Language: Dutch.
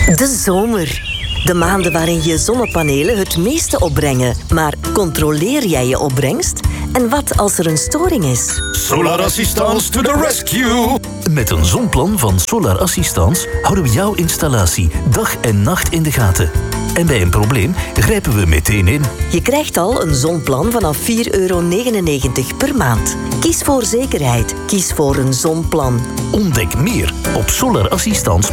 De zomer. De maanden waarin je zonnepanelen het meeste opbrengen. Maar controleer jij je opbrengst? En wat als er een storing is? Solar Assistance to the rescue! Met een zonplan van Solar Assistance houden we jouw installatie dag en nacht in de gaten. En bij een probleem grijpen we meteen in. Je krijgt al een zonplan vanaf €4,99 per maand. Kies voor zekerheid. Kies voor een zonplan. Ontdek meer op solarassistance.be.